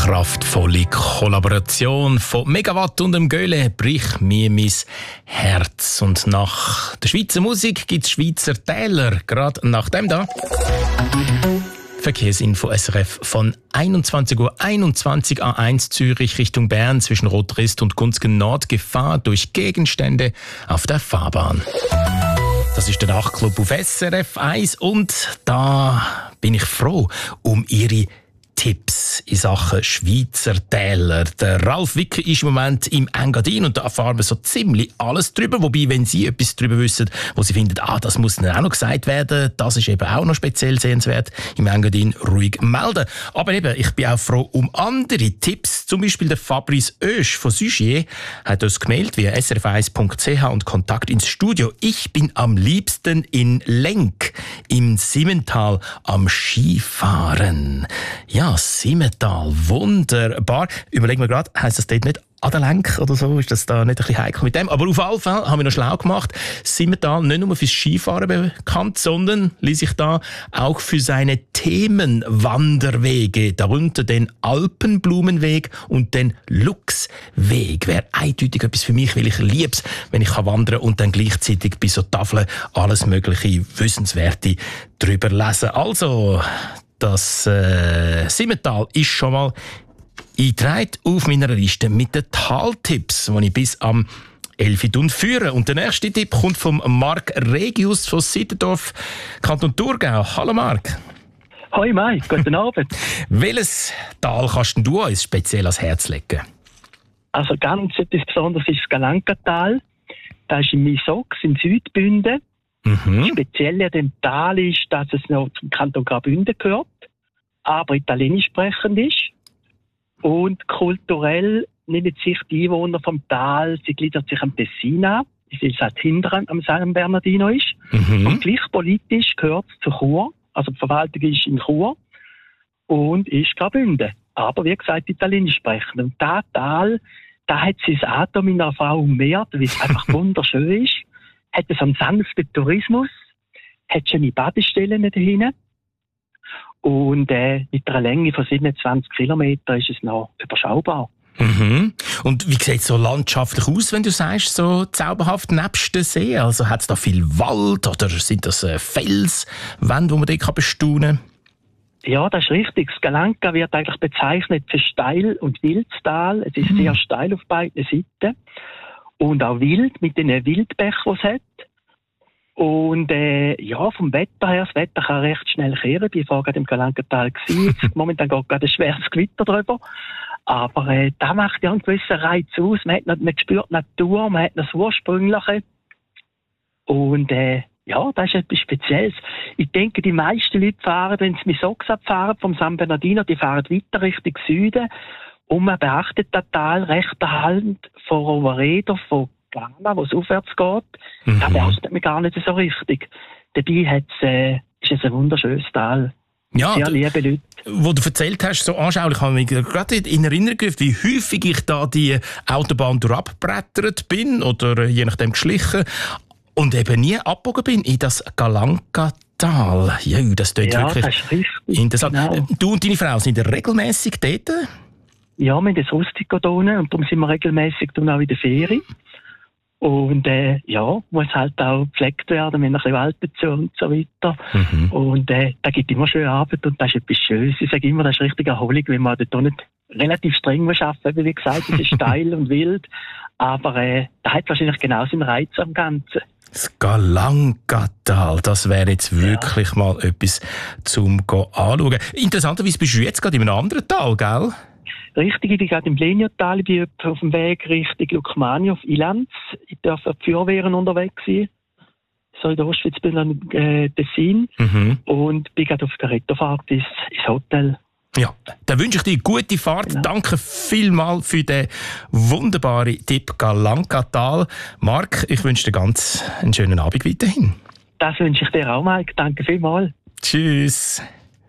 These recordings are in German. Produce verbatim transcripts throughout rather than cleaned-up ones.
kraftvolle Kollaboration von Megawatt und dem Göhle bricht mir mein Herz. Und nach der Schweizer Musik gibt es Schweizer Täler, gerade nach dem da. Verkehrsinfo S R F von einundzwanzig Uhr einundzwanzig A eins Zürich Richtung Bern zwischen Rotrist und Gunzgen Nord. Gefahr durch Gegenstände auf der Fahrbahn. Das ist der Nachtclub auf S R F eins und da bin ich froh um Ihre Tipps in Sachen Schweizer Täler. Der Ralf Wicker ist im Moment im Engadin und da erfahren wir so ziemlich alles drüber. Wobei, wenn Sie etwas drüber wissen, wo Sie finden, ah, das muss dann auch noch gesagt werden, das ist eben auch noch speziell sehenswert, im Engadin ruhig melden. Aber eben, ich bin auch froh um andere Tipps. Zum Beispiel der Fabrice Oesch von Sugier hat uns gemeldet via s r f eins punkt c h und Kontakt ins Studio. Ich bin am liebsten in Lenk im Simmental am Skifahren. Ja, Simmental, wunderbar. Überlegen wir gerade, heisst das dort nicht Adelenk oder so? Ist das da nicht ein bisschen heikel mit dem? Aber auf jeden Fall haben wir noch schlau gemacht. Simmental nicht nur fürs Skifahren bekannt, sondern ließ sich da auch für seine Themenwanderwege, darunter den Alpenblumenweg und den Luchsweg. Wäre eindeutig etwas für mich, weil ich liebe es, wenn ich wandern kann und dann gleichzeitig bei so Tafeln alles mögliche Wissenswerte drüber lesen. Also, das äh, Simmental ist schon mal eingetragen auf meiner Liste mit den Taltipps, die ich bis am elf Uhr führe. Und der nächste Tipp kommt von Marc Regius von Sittendorf, Kanton Thurgau. Hallo Marc. Hoi Mai, guten Abend. Welches Tal kannst du uns speziell ans Herz legen? Also ganz etwas Besonderes ist das Galankatal. Das ist in Misox in Südbünden. Mhm. Speziell an dem Tal ist, dass es noch zum Kanton Graubünden gehört, aber italienisch sprechend ist. Und kulturell nehmen sich die Einwohner vom Tal, sie gliedert sich am Tessin an, weil es halt hinter am San Bernardino ist. Mhm. Und gleich politisch gehört es zu Chur, also die Verwaltung ist in Chur und ist Graubünden. Aber wie gesagt, italienisch sprechend. Und das Tal, da hat sein Atom in einer Frau umehrt, weil es einfach wunderschön ist. Hat es einen sanften Tourismus, hat schöne Badestellen dahin. Und äh, mit einer Länge von siebenundzwanzig Kilometern ist es noch überschaubar. Mhm. Und wie sieht es so landschaftlich aus, wenn du sagst, so zauberhaft nebst dem See? Also hat es da viel Wald oder sind das äh, Felswände, die man dort bestaunen kann? Ja, das ist richtig. Das Galanka wird eigentlich bezeichnet für Steil- und Wildstal. Es ist mhm. sehr steil auf beiden Seiten. Und auch wild, mit den Wildbächen, die es hat. Und äh, ja, vom Wetter her, das Wetter kann recht schnell kehren. Ich war gerade im Galankatal gewesen. Momentan geht gerade ein schweres Gewitter drüber. Aber äh, das macht ja einen gewissen Reiz aus. Man, hat, man spürt die Natur, man hat das Ursprüngliche. Und äh, ja, das ist etwas Spezielles. Ich denke, die meisten Leute fahren, wenn sie mit Sox abfahren vom San Bernardino, die fahren weiter Richtung Süden. Und man beachtet das Tal rechter Hand von Roveredo, von Ghana, wo es aufwärts geht. Mhm. Das beachtet man gar nicht so richtig. Dabei hat's, äh, ist es ein wunderschönes Tal. Ja, sehr liebe Leute. Wo du erzählt hast, so anschaulich, habe ich mich gerade in Erinnerung gerufen, wie häufig ich da die Autobahn durchgebrettert bin oder je nachdem geschlichen und eben nie abgebogen bin in das Galankatal. Ja, das klingt ja, wirklich das ist richtig, interessant. Genau. Du und deine Frau sind regelmässig dort? Ja, wir haben das Rustico da unten und darum sind wir regelmässig dann auch in der Ferie. Und äh, ja, muss halt auch gepflegt werden, wenn ein bisschen Wald dazu und so weiter. Mhm. Und äh, da gibt immer schöne Arbeit und das ist etwas Schönes. Ich sage immer, das ist richtig Erholung, wenn man dort nicht relativ streng muss arbeiten, wie gesagt, es ist steil und wild. Aber äh, da hat wahrscheinlich genau seinen Reiz am Ganzen. Das Galankatal, das wäre jetzt wirklich ja. mal etwas zum anschauen. Interessanterweise bist du jetzt gerade in einem anderen Tal, gell? Richtig, ich bin gerade im Bleniotal, ich bin auf dem Weg Richtung Lukmani auf Ilanz. Ich darf auf die Feuerwehren unterwegs sein. So in der Ostschweizbündner äh, Tessin. Mhm. Und bin gerade auf der Rettofahrt ins, ins Hotel. Ja, dann wünsche ich dir eine gute Fahrt. Genau. Danke vielmals für den wunderbaren Tipp Galankatal. Marc, ich wünsche dir ganz einen schönen Abend weiterhin. Das wünsche ich dir auch, Mike. Danke vielmals. Tschüss.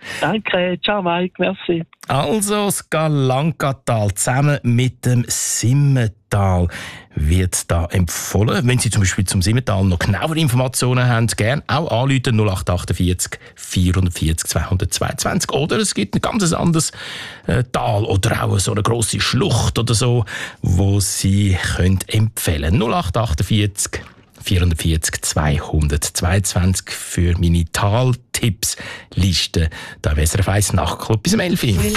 Danke, ciao Mike, merci. Also das Galankatal zusammen mit dem Simmental wird da empfohlen. Wenn Sie zum Beispiel zum Simmental noch genauere Informationen haben, gerne auch anrufen null acht achtundvierzig vierundvierzig zweihundertzweiundzwanzig. Oder es gibt ein ganz anderes äh, Tal oder auch so eine grosse Schlucht oder so, wo Sie können empfehlen null acht achtundvierzig vierundvierzig zweihundertzweiundzwanzig für meine Taltipps Liste. Da wäre es eins Nachtclub bis um elf Uhr.